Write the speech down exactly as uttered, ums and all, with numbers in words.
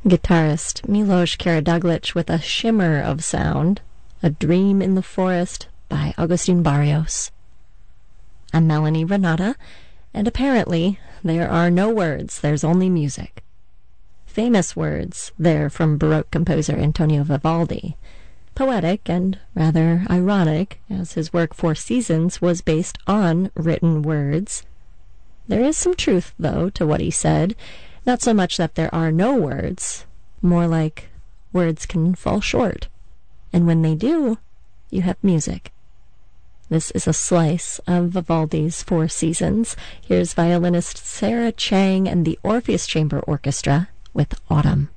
Guitarist Milos Karaduglic with A Shimmer of Sound, A Dream in the Forest by Agustin Barrios. I'm Melanie Renata, and apparently there are no words, there's only music. Famous words there from Baroque composer Antonio Vivaldi. Poetic and rather ironic, as his work Four Seasons was based on written words. There is some truth, though, to what he said. Not so much that there are no words, more like words can fall short. And when they do, you have music. This is a slice of Vivaldi's Four Seasons. Here's violinist Sarah Chang and the Orpheus Chamber Orchestra with Autumn.